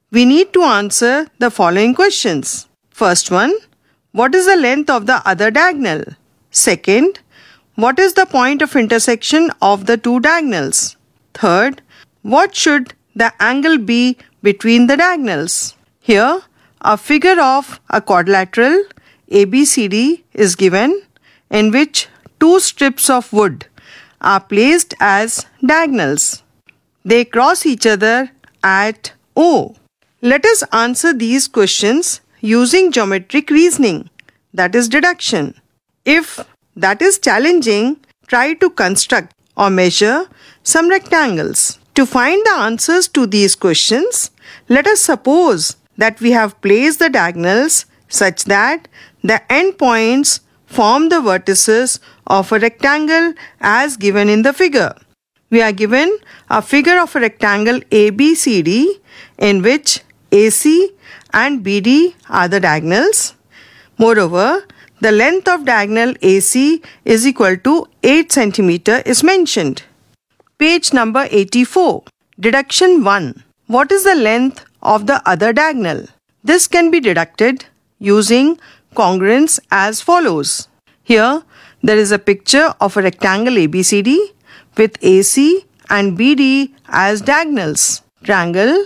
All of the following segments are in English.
we need to answer the following questions. First one, what is the length of the other diagonal? Second, what is the point of intersection of the two diagonals? Third, what should the angle be between the diagonals? Here, a figure of a quadrilateral ABCD is given in which two strips of wood are placed as diagonals. They cross each other at O. Let us answer these questions using geometric reasoning, that is deduction. If that is challenging, try to construct or measure some rectangles. To find the answers to these questions, let us suppose that we have placed the diagonals such that the endpoints form the vertices of a rectangle as given in the figure. We are given a figure of a rectangle ABCD in which AC and BD are the diagonals. Moreover, the length of diagonal AC is equal to 8 cm is mentioned. Page number 84. Deduction 1. What is the length of the other diagonal? This can be deducted using congruence as follows. Here, there is a picture of a rectangle ABCD with AC and BD as diagonals. Triangle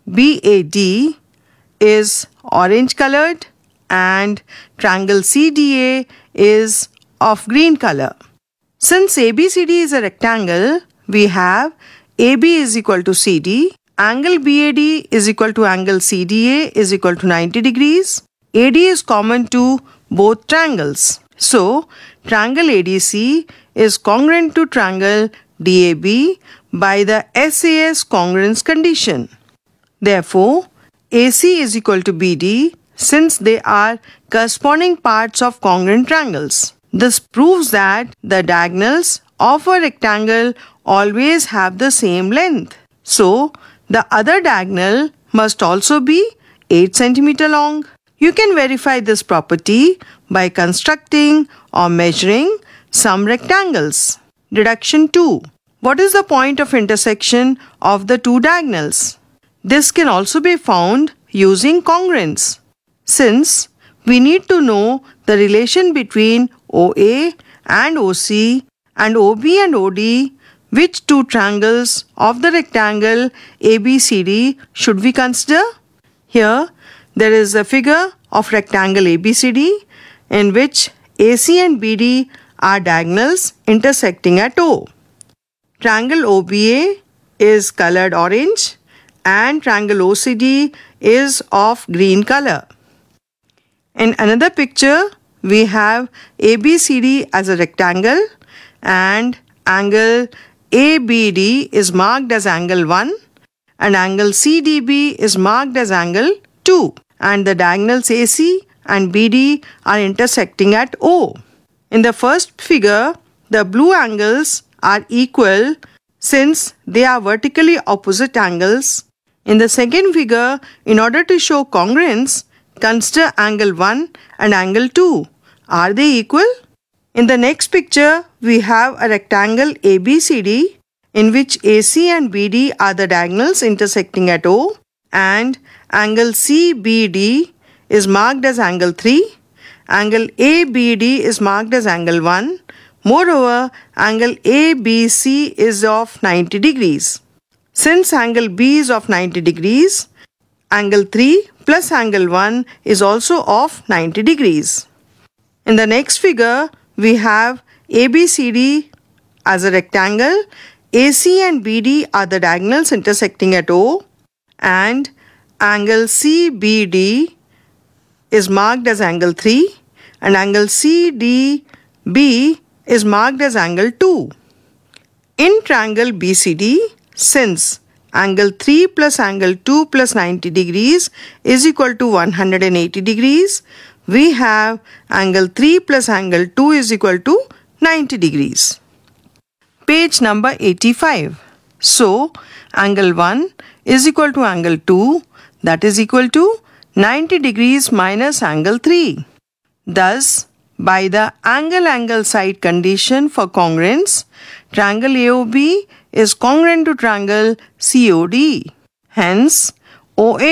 BAD is orange colored and triangle CDA is of green color. Since ABCD is a rectangle, we have AB is equal to CD, angle BAD is equal to angle CDA is equal to 90 degrees. AD is common to both triangles. So, triangle ADC is congruent to triangle DAB by the SAS congruence condition. Therefore, AC is equal to BD since they are corresponding parts of congruent triangles. This proves that the diagonals of a rectangle always have the same length. So, the other diagonal must also be 8 cm long. You can verify this property by constructing or measuring some rectangles. Deduction 2. What is the point of intersection of the two diagonals? This can also be found using congruence. Since we need to know the relation between OA and OC and OB and OD, which two triangles of the rectangle ABCD should we consider? Here, there is a figure of rectangle ABCD in which AC and BD are diagonals intersecting at O. Triangle OBA is colored orange and triangle OCD is of green color. In another picture, we have ABCD as a rectangle and angle ABD is marked as angle 1 and angle CDB is marked as angle 2, and the diagonals AC and BD are intersecting at O. In the first figure, the blue angles are equal since they are vertically opposite angles. In the second figure, in order to show congruence, consider angle 1 and angle 2. Are they equal? In the next picture, we have a rectangle ABCD in which AC and BD are the diagonals intersecting at O, and angle CBD is marked as angle 3, angle ABD is marked as angle 1. Moreover, angle ABC is of 90 degrees. Since angle B is of 90 degrees, angle 3 plus angle 1 is also of 90 degrees. In the next figure, we have ABCD as a rectangle, AC and BD are the diagonals intersecting at O, and angle CBD is marked as angle 3 and angle CDB is marked as angle 2. In triangle BCD, since angle 3 plus angle 2 plus 90 degrees is equal to 180 degrees, we have angle 3 plus angle 2 is equal to 90 degrees. Page number 85. So, angle 1 is equal to angle 2, that is equal to 90 degrees minus angle 3. Thus, by the angle-angle side condition for congruence, triangle AOB is congruent to triangle COD. Hence, OA